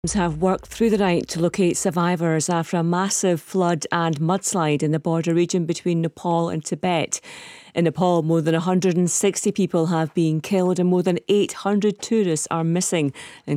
Have worked through the night to locate survivors after a massive flood and mudslide in the border region between Nepal and Tibet. In Nepal, more than 160 people have been killed and more than 800 tourists are missing.